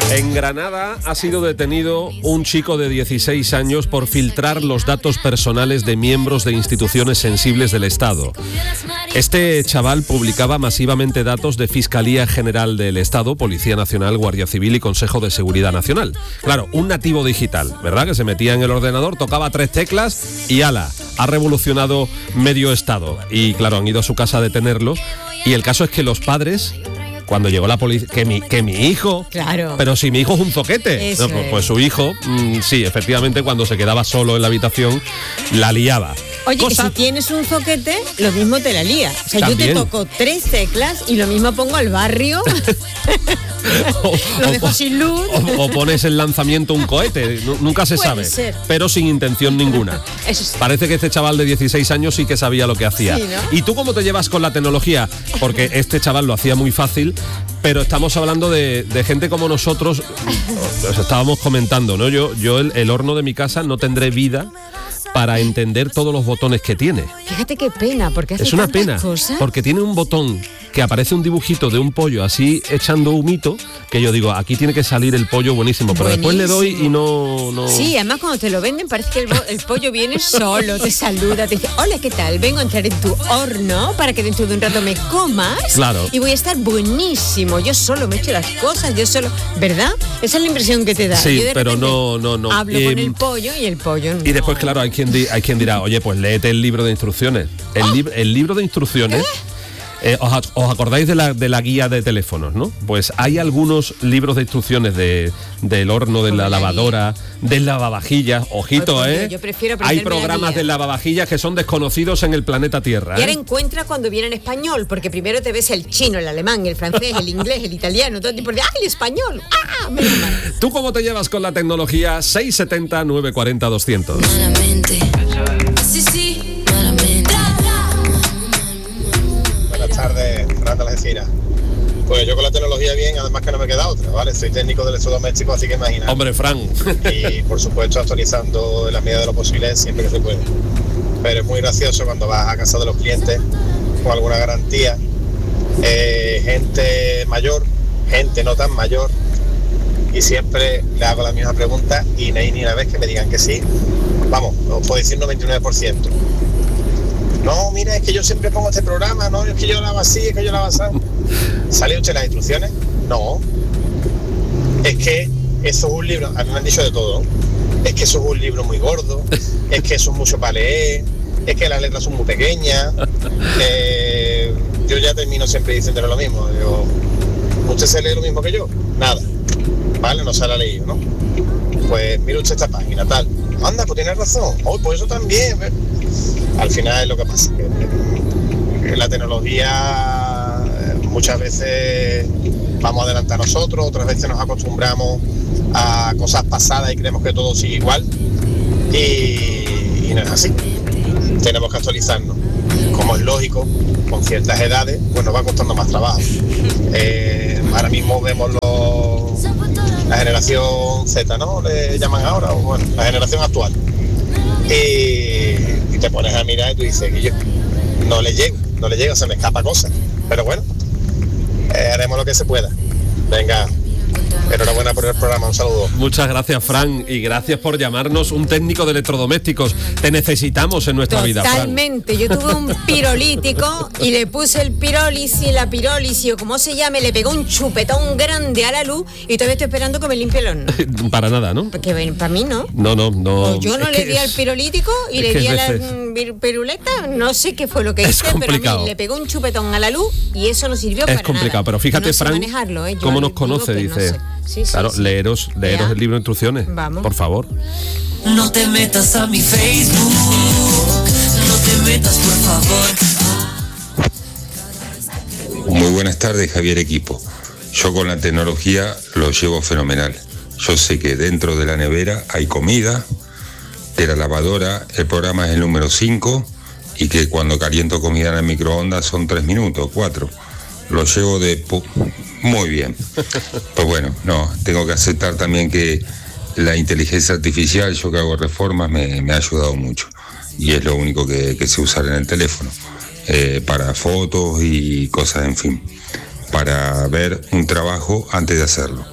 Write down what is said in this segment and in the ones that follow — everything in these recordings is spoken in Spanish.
En Granada ha sido detenido un chico de 16 años por filtrar los datos personales de miembros de instituciones sensibles del Estado. Este chaval publicaba masivamente datos de Fiscalía General del Estado, Policía Nacional, Guardia Civil y Consejo de Seguridad Nacional. Claro, un nativo digital, ¿verdad? Que se metía en el ordenador, tocaba 3 teclas y ¡ala! Ha revolucionado medio Estado. Y claro, han ido a su casa a detenerlo. Y el caso es que los padres, cuando llegó la policía, que mi hijo, claro, pero si mi hijo es un zoquete, no, pues su hijo, sí, efectivamente, cuando se quedaba solo en la habitación, la liaba. Oye, que si tienes un zoquete, lo mismo te la lía. O sea, ¿también? Yo te toco 3 teclas y lo mismo pongo al barrio. Lo dejo sin luz. O pones en lanzamiento un cohete, nunca se sabe. Ser. Pero sin intención ninguna. Eso sí. Parece que este chaval de 16 años sí que sabía lo que hacía. Sí, ¿no? ¿Y tú cómo te llevas con la tecnología? Porque este chaval lo hacía muy fácil, pero estamos hablando de gente como nosotros. Os estábamos comentando, ¿no? Yo el horno de mi casa no tendré vida para entender todos los botones que tiene. Fíjate qué pena, porque hace es una tantas pena, cosas. porque tiene un botón que aparece un dibujito de un pollo así echando humito, que yo digo, aquí tiene que salir el pollo buenísimo, pero después le doy y no... Sí, además cuando te lo venden parece que el pollo viene solo, te saluda, te dice, hola, ¿qué tal? Vengo a entrar en tu horno para que dentro de un rato me comas. Claro. Y voy a estar buenísimo, yo solo me echo las cosas, yo solo... ¿Verdad? Esa es la impresión que te da. Sí, pero no. Hablo con el pollo y el pollo no. Y después, claro, hay quien dirá, oye, pues léete el libro de instrucciones. El libro de instrucciones... ¿Os acordáis de la guía de teléfonos, no? Pues hay algunos libros de instrucciones del horno, de la lavadora, del lavavajillas. Ojito, Yo prefiero hay programas de lavavajillas que son desconocidos en el planeta Tierra. Y ahora encuentra cuando viene en español, porque primero te ves el chino, el alemán, el francés, el inglés, el italiano, todo tipo de... ¡Ah, el español! ¡Ah, menos mal! ¿Tú cómo te llevas con la tecnología? 670 940 200. Malamente. Sí, malamente. Buenas tardes, Fernando Algeciras. Pues yo con la tecnología bien, además que no me queda otra, ¿vale? Soy técnico de electrodomésticos, así que imagina. Hombre, Fran. Y por supuesto actualizando en la medida de lo posible siempre que se puede. Pero es muy gracioso cuando vas a casa de los clientes con alguna garantía. Gente mayor, gente no tan mayor, y siempre le hago la misma pregunta y no hay ni una vez que me digan que sí. Vamos, os puedo decir 99%. No, mira, es que yo siempre pongo este programa, no, es que yo la hago así, es que yo la hago así. ¿Sale usted las instrucciones? No. Es que eso es un libro, a mí me han dicho de todo. Es que eso es un libro muy gordo, es que eso es mucho para leer, es que las letras son muy pequeñas. Yo ya termino siempre diciéndole lo mismo. Digo, ¿usted se lee lo mismo que yo? Nada. Vale, no se la ha leído, ¿no? Pues mire usted esta página, tal. Anda, pues tiene razón. Oh, pues eso también. Al final es lo que pasa. Que la tecnología muchas veces vamos a adelantar nosotros, otras veces nos acostumbramos a cosas pasadas y creemos que todo sigue igual. Y no es así. Tenemos que actualizarnos. Como es lógico, con ciertas edades, pues nos va costando más trabajo. Ahora mismo vemos la generación Z, ¿no? Le llaman ahora, o bueno, la generación actual. Y te pones a mirar y tú dices que yo no le llego, se me escapa cosas. Pero bueno, haremos lo que se pueda. Venga, enhorabuena por el programa, un saludo. Muchas gracias, Fran, y gracias por llamarnos, un técnico de electrodomésticos. Te necesitamos en nuestra vida, Fran. Totalmente, yo tuve un pirolítico y le puse el la pirólisis o como se llame, le pegó un chupetón grande a la luz y todavía estoy esperando que me limpie el horno. Para nada, ¿no? Porque para mí no. No. O yo no le di al pirolítico y le di a la piruleta, no sé qué fue lo que hice, pero a mí le pegó un chupetón a la luz y eso no sirvió para nada. Es complicado, pero fíjate, no sé Fran, manejarlo, cómo nos conoce, dice. No sé. Sí, claro, sí. leeros el libro de instrucciones. Vamos. Por favor. No te metas a mi Facebook, no te metas, por favor. Muy buenas tardes, Javier Equipo. Yo con la tecnología lo llevo fenomenal. Yo sé que dentro de la nevera hay comida, de la lavadora el programa es el número 5 y que cuando caliento comida en el microondas son 3 minutos, 4. Lo llevo muy bien. Pues bueno, tengo que aceptar también que la inteligencia artificial, yo que hago reformas, me ha ayudado mucho. Y es lo único que sé usar en el teléfono. Para fotos y cosas, en fin. Para ver un trabajo antes de hacerlo.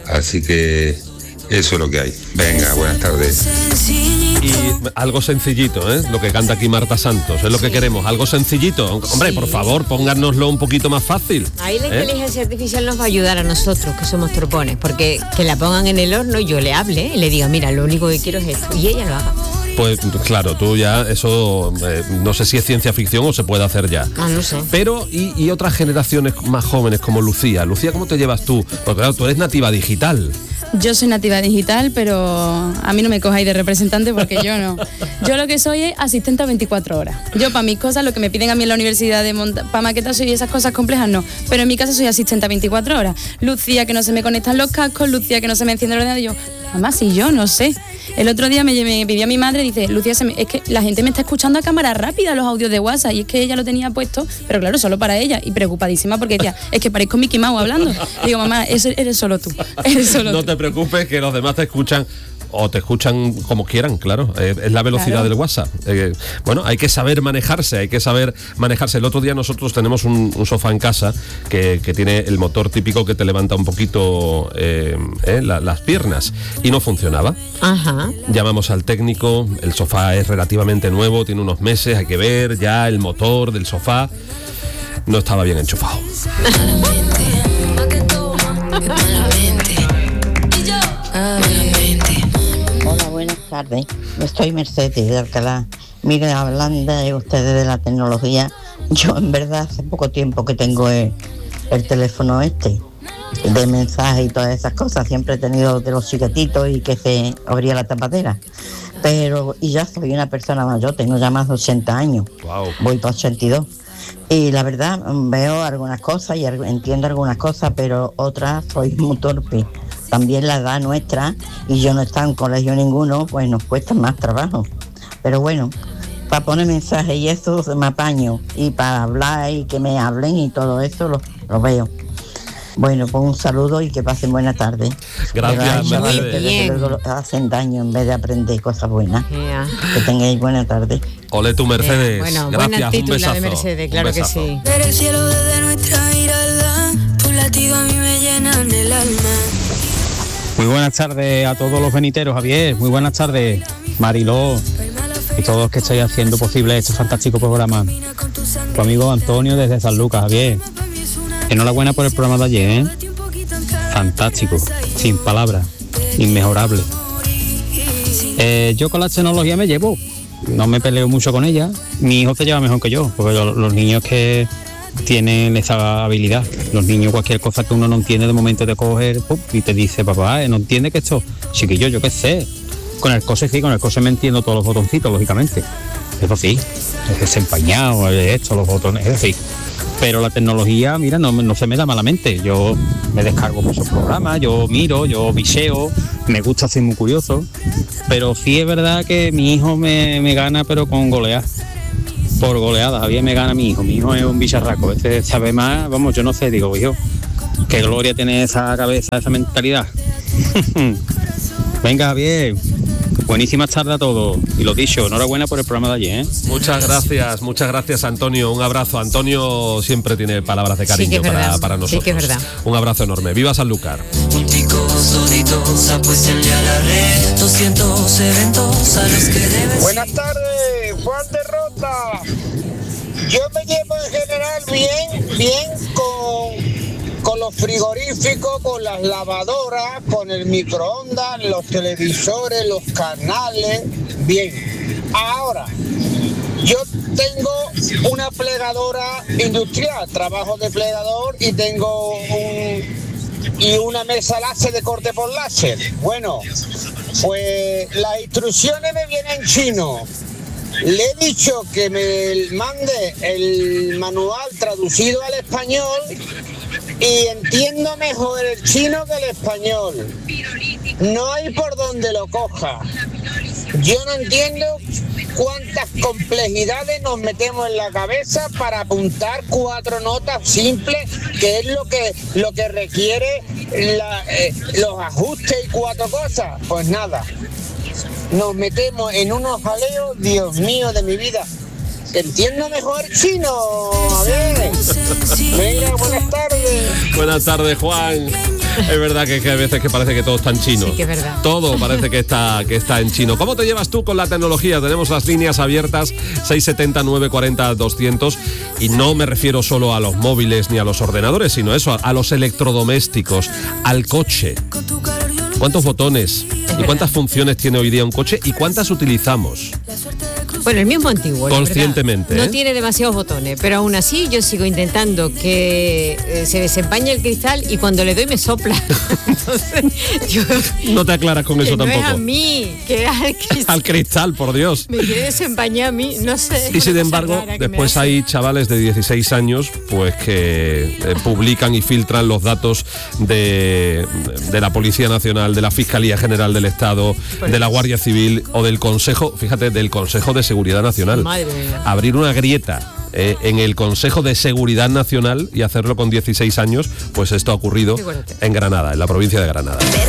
Así que eso es lo que hay. Venga, buenas tardes. Y algo sencillito, ¿eh? Lo que canta aquí Marta Santos, es lo que queremos, algo sencillito. Hombre, por favor, pónganoslo un poquito más fácil. Ahí la inteligencia artificial nos va a ayudar a nosotros, que somos tropones, porque que la pongan en el horno y yo le hable y le diga, mira, lo único que quiero es esto, y ella lo haga. Pues claro, tú ya, eso no sé si es ciencia ficción o se puede hacer ya. No sé. Pero, y otras generaciones más jóvenes como Lucía. Lucía, ¿cómo te llevas tú? Porque claro, tú eres nativa digital. Yo soy nativa digital, pero a mí no me cojáis de representante porque yo no. Yo lo que soy es asistente a 24 horas. Yo para mis cosas, lo que me piden a mí en la universidad para maquetas y esas cosas complejas, no. Pero en mi casa soy asistente a 24 horas. Lucía, que no se me conectan los cascos, Lucía, que no se me enciende el ordenador. Y yo, mamá, si yo no sé. El otro día me pidió a mi madre, dice, Lucía, es que la gente me está escuchando a cámara rápida los audios de WhatsApp, y es que ella lo tenía puesto, pero claro, solo para ella, y preocupadísima porque decía, es que parezco Mickey Mouse hablando. Digo, mamá, eres solo tú. No te preocupes, que los demás te escuchan o te escuchan como quieran, claro. Es la velocidad del WhatsApp. Bueno, hay que saber manejarse, El otro día nosotros tenemos un sofá en casa que tiene el motor típico que te levanta un poquito las piernas, y no funcionaba. Ajá. Llamamos al técnico, el sofá es relativamente nuevo, tiene unos meses, hay que ver ya el motor del sofá. No estaba bien enchufado. Hola, buenas tardes. Estoy Mercedes de Alcalá. Miren, hablando de ustedes de la tecnología, yo en verdad hace poco tiempo que tengo el teléfono de mensajes y todas esas cosas. Siempre he tenido de los chiquititos y que se abría la tapadera. Y ya soy una persona mayor, tengo ya más de 80 años. Wow. Voy para 82. Y la verdad, veo algunas cosas y entiendo algunas cosas, pero otras soy muy torpe. También la edad nuestra, y yo no estaba en colegio ninguno, pues nos cuesta más trabajo. Pero bueno, para poner mensajes y eso me apaño, y para hablar y que me hablen y todo eso lo veo. Bueno, pues un saludo y que pasen buena tarde. Gracias, Mercedes. Que luego hacen daño en vez de aprender cosas buenas. Yeah. Que tengáis buena tarde. Ole tú, Mercedes. Bueno, gracias, buena actitud un besazo. la de Mercedes, claro que sí. Ver el cielo desde nuestra mirada, tus latidos a mí me llenan el alma. Muy buenas tardes a todos los veniteros, Javier. Muy buenas tardes, Mariló, y todos los que estáis haciendo posible este fantástico programa. Tu amigo Antonio desde San Lucas, Javier. Enhorabuena por el programa de ayer, ¿eh? Fantástico, sin palabras, inmejorable. Yo con la tecnología me llevo, no me peleo mucho con ella. Mi hijo se lleva mejor que yo, porque los niños que tienen esa habilidad, los niños, cualquier cosa que uno no entiende, de momento te coge y te dice, papá, ¿no entiende que esto? Chiquillo, yo qué sé. Con el coche sí, con el coche me entiendo todos los botoncitos, lógicamente. Eso sí, es desempañado, esto, los botones, es así. Pero la tecnología, mira, no se me da malamente. Yo me descargo muchos programas, yo miro, yo viseo, me gusta, soy muy curioso. Pero sí es verdad que mi hijo me gana, pero con goleada. Por goleada, Javier me gana mi hijo. Mi hijo es un bicharraco, este sabe más, vamos, yo no sé, digo, hijo, qué gloria tiene esa cabeza, esa mentalidad. Venga, Javier. Buenísimas tardes a todos. Y lo dicho, enhorabuena por el programa de ayer, ¿eh? Muchas gracias, Antonio. Un abrazo. Antonio siempre tiene palabras de cariño para nosotros. Sí, que es verdad. Un abrazo enorme. ¡Viva Sanlúcar! Buenas tardes, Juan de Rota. Yo me llevo en general bien con los frigoríficos, con las lavadoras, con el microondas, los televisores, los canales, bien. Ahora, yo tengo una plegadora industrial, trabajo de plegador y tengo una mesa láser de corte por láser. Bueno, pues las instrucciones me vienen en chino. Le he dicho que me mande el manual traducido al español y entiendo mejor el chino que el español. No hay por donde lo coja. Yo no entiendo cuántas complejidades nos metemos en la cabeza para apuntar 4 notas simples, que es lo que requiere los ajustes y 4 cosas. Pues nada, nos metemos en unos jaleos, Dios mío de mi vida. Entiendo mejor chino. A ver. Venga, buenas tardes. Buenas tardes, Juan. Es verdad que hay veces que parece que todo está en chino. Sí, que es verdad. Todo parece que está en chino. ¿Cómo te llevas tú con la tecnología? Tenemos las líneas abiertas 670 940 200 y no me refiero solo a los móviles ni a los ordenadores, sino eso, a los electrodomésticos, al coche. ¿Cuántos botones y cuántas funciones tiene hoy día un coche y cuántas utilizamos? Bueno, el mismo antiguo. Conscientemente. No tiene demasiados botones, pero aún así yo sigo intentando que se desempañe el cristal y cuando le doy me sopla. Entonces, no te aclaras con eso no tampoco. Es a mí, que es al cristal. Al cristal, por Dios. Me quiere desempañar a mí, no sé. Y sin embargo, después hay chavales de 16 años pues que publican y filtran los datos de la Policía Nacional, de la Fiscalía General del Estado, de la Guardia Civil o del Consejo, fíjate, del Consejo de Seguridad Nacional. Madre mía. Abrir una grieta en el Consejo de Seguridad Nacional y hacerlo con 16 años, pues esto ha ocurrido en Granada, en la provincia de Granada.